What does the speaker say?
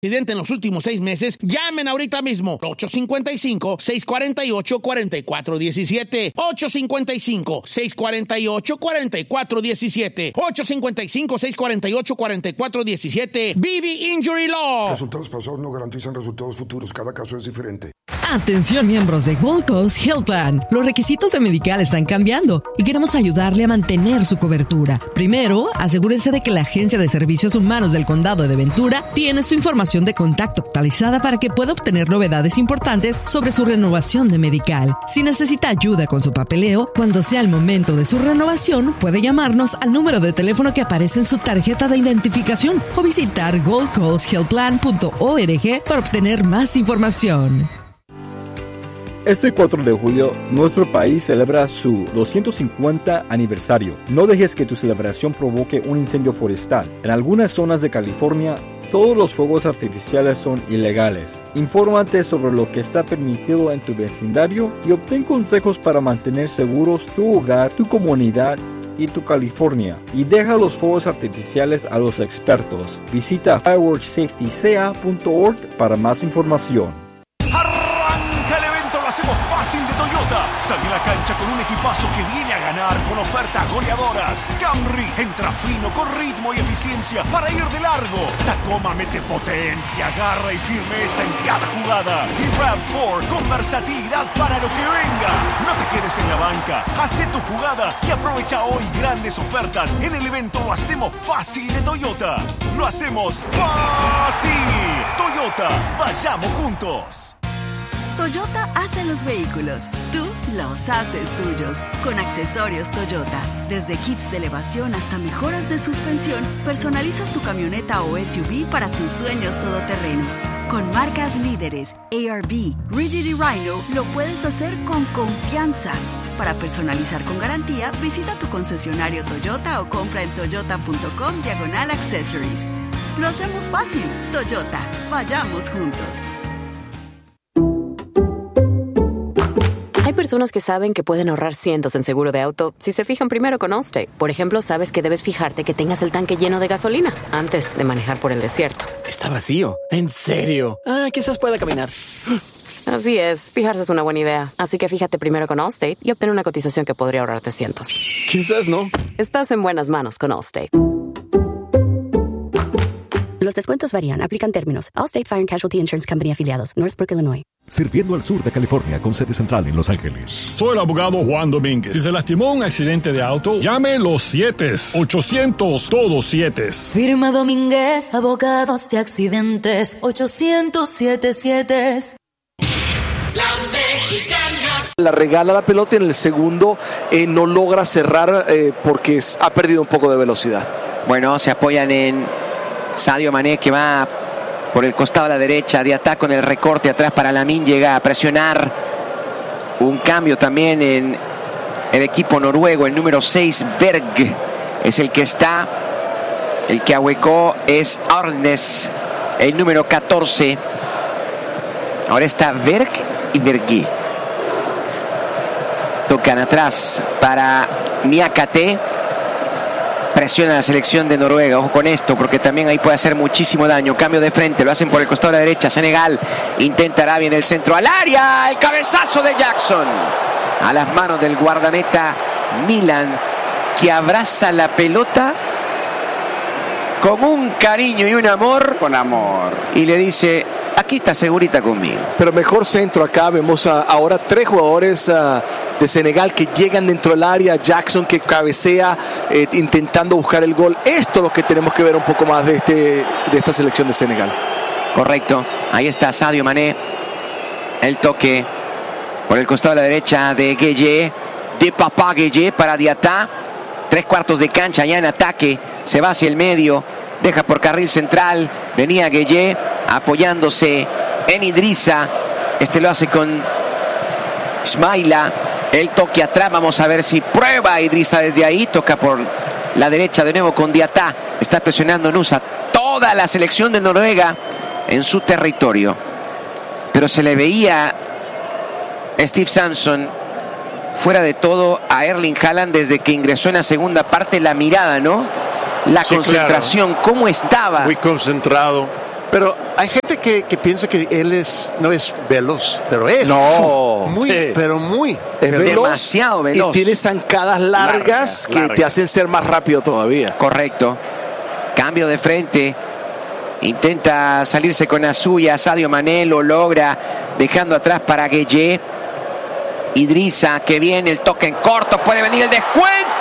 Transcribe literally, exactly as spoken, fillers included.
En los últimos seis meses, llamen ahorita mismo. ocho cinco cinco, seis cuatro ocho, cuatro cuatro uno siete. ocho cinco cinco, seis cuatro ocho, cuatro cuatro uno siete. ocho cinco cinco, seis cuatro ocho, cuatro cuatro uno siete. B D Injury Law. Resultados pasados no garantizan resultados futuros. Cada caso es diferente. Atención, miembros de Gold Coast Health Plan. Los requisitos de Medical están cambiando y queremos ayudarle a mantener su cobertura. Primero, asegúrese de que la Agencia de Servicios Humanos del Condado de Ventura tiene su información de contacto actualizada para que pueda obtener novedades importantes sobre su renovación de Medical. Si necesita ayuda con su papeleo, cuando sea el momento de su renovación, puede llamarnos al número de teléfono que aparece en su tarjeta de identificación o visitar gold coast health plan punto org para obtener más información. Este cuatro de julio, nuestro país celebra su doscientos cincuenta aniversario. No dejes que tu celebración provoque un incendio forestal. En algunas zonas de California, todos los fuegos artificiales son ilegales. Infórmate sobre lo que está permitido en tu vecindario y obtén consejos para mantener seguros tu hogar, tu comunidad y tu California. Y deja los fuegos artificiales a los expertos. Visita fireworks safety c a punto org para más información. Hacemos fácil de Toyota. Sal a la cancha con un equipazo que viene a ganar con ofertas goleadoras. Camry entra fino con ritmo y eficiencia para ir de largo. Tacoma mete potencia, garra y firmeza en cada jugada. Y RAV cuatro con versatilidad para lo que venga. No te quedes en la banca. Hacé tu jugada y aprovecha hoy grandes ofertas en el evento Lo Hacemos Fácil de Toyota. Lo hacemos fácil. Toyota, vayamos juntos. Toyota hace los vehículos, tú los haces tuyos. Con accesorios Toyota, desde kits de elevación hasta mejoras de suspensión, personalizas tu camioneta o S U V para tus sueños todoterreno. Con marcas líderes, A R B, Rigid y Rhino, lo puedes hacer con confianza. Para personalizar con garantía, visita tu concesionario Toyota o compra en toyota.com diagonal accessories. Lo hacemos fácil. Toyota, vayamos juntos. Hay personas que saben que pueden ahorrar cientos en seguro de auto si se fijan primero con Allstate. Por ejemplo, sabes que debes fijarte que tengas el tanque lleno de gasolina antes de manejar por el desierto. Está vacío. ¿En serio? Ah, quizás pueda caminar. Así es, fijarse es una buena idea. Así que fíjate primero con Allstate y obtén una cotización que podría ahorrarte cientos. Quizás no. Estás en buenas manos con Allstate. Los descuentos varían. Aplican términos. Allstate Fire and Casualty Insurance Company afiliados. Northbrook, Illinois. Sirviendo al sur de California con sede central en Los Ángeles. Soy el abogado Juan Domínguez. Si se lastimó un accidente de auto, llame los siete. ochocientos, todos siete. Firma Domínguez, abogados de accidentes. ochocientos siete siete. La Mexicana. La regala la pelota y en el segundo eh, no logra cerrar eh, porque ha perdido un poco de velocidad. Bueno, se apoyan en Sadio Mané, que va por el costado a la derecha, de ataque con el recorte atrás para Lamine, llega a presionar. Un cambio también en el equipo noruego, el número seis, Berg, es el que está. El que ahuecó es Arnes, el número catorce. Ahora está Berg y Bergui. Tocan atrás para Niakate. Presiona la selección de Noruega, ojo con esto, porque también ahí puede hacer muchísimo daño. Cambio de frente, lo hacen por el costado de la derecha. Senegal intenta Arabia en el centro al área. El cabezazo de Jackson a las manos del guardameta Milan, que abraza la pelota con un cariño y un amor. Con amor. Y le dice: aquí está segurita conmigo. Pero mejor centro acá. Vemos a, ahora tres jugadores uh, de Senegal que llegan dentro del área. Jackson que cabecea eh, intentando buscar el gol. Esto es lo que tenemos que ver un poco más de, este, de esta selección de Senegal. Correcto. Ahí está Sadio Mané. El toque por el costado de la derecha de Gueye. De Papa Gueye para Diatá. Tres cuartos de cancha ya en ataque. Se va hacia el medio. Deja por carril central. Venía Gueye apoyándose en Idrissa. Este lo hace con Ismaila. El toque atrás. Vamos a ver si prueba Idrissa desde ahí. Toca por la derecha de nuevo con Diatá. Está presionando Nusa. Toda la selección de Noruega en su territorio. Pero se le veía Steve Samson fuera de todo a Erling Haaland desde que ingresó en la segunda parte. La mirada, ¿no? La sí, concentración, claro. ¿Cómo estaba? Muy concentrado. Pero hay gente que, que piensa que él es no es veloz, pero es. No. Muy, Sí. pero muy. Es veloz, demasiado veloz. Y tiene zancadas largas, Largas, que largas. te hacen ser más rápido todavía. Correcto. Cambio de frente. Intenta salirse con la suya. Sadio Mané lo logra, dejando atrás para Gueye. Idrissa, que viene el toque en corto. Puede venir el descuento.